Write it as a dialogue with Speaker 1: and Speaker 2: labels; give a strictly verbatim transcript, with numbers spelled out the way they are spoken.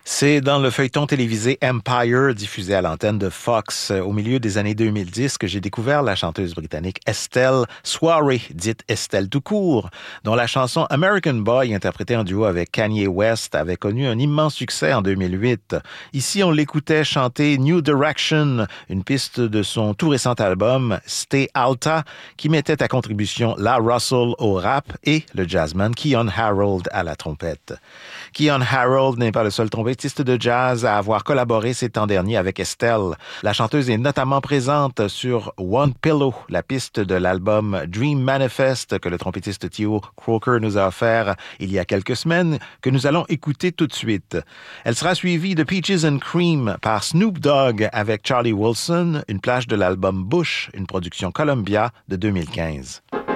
Speaker 1: C'est dans le feuilleton télévisé Empire, diffusé à l'antenne de Fox au milieu des années deux mille dix, que j'ai découvert la chanteuse britannique Estelle Soirée, dite Estelle tout court, dont la chanson American Boy, interprétée en duo avec Kanye West, avait connu un immense succès en deux mille huit. Ici, on l'écoutait chanter New Direction, une piste de son tout récent album Stay Alta, qui mettait à contribution La Russell au rap et le jazzman Keyon Harold à la trompette. Keyon Harold n'est pas le seul trompettiste de jazz à avoir collaboré ces temps derniers avec Estelle. La chanteuse est notamment présente sur One Pillow, la piste de l'album Dream Manifest que le trompettiste Theo Croker nous a offert il y a quelques semaines, que nous allons écouter tout de suite. Elle sera suivie de Peaches and Cream par Snoop Dogg avec Charlie Wilson, une plage de l'album Bush, une production Columbia de deux mille quinze.